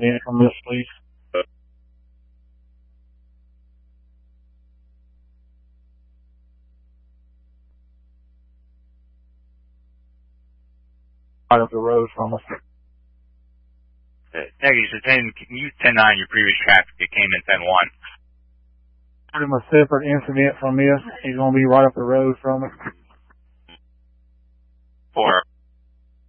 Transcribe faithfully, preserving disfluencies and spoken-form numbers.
incident from this, please? Right up the road from us. Uh, negative, so ten, can you ten nine your previous traffic? It came in ten one. Pretty much separate incident from this. He's going to be right up the road from us.